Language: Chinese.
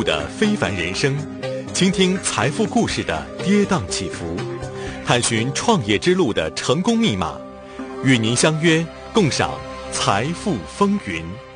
的非凡人生，倾听财富故事的跌宕起伏，探寻创业之路的成功密码，与您相约共赏财富风云。